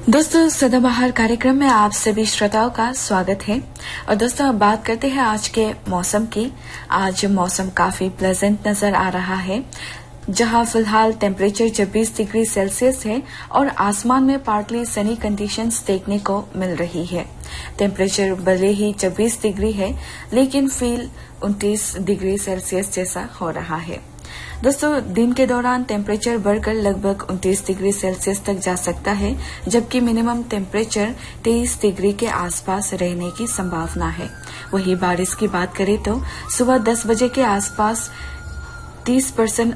दोस्तों सदाबहार कार्यक्रम में आप सभी श्रोताओं का स्वागत है। और दोस्तों अब बात करते हैं आज के मौसम की। आज मौसम काफी प्लेजेंट नजर आ रहा है, जहां फिलहाल टेम्परेचर 26 डिग्री सेल्सियस है और आसमान में पार्टली सनी कंडीशंस देखने को मिल रही है। टेम्परेचर भले ही 26 डिग्री है, लेकिन फील 29 डिग्री सेल्सियस जैसा हो रहा है। दोस्तों दिन के दौरान टेम्परेचर बढ़कर लगभग 29 डिग्री सेल्सियस तक जा सकता है, जबकि मिनिमम टेम्परेचर 23 डिग्री के आसपास रहने की संभावना है। वहीं बारिश की बात करें तो सुबह 10 बजे के आसपास 30%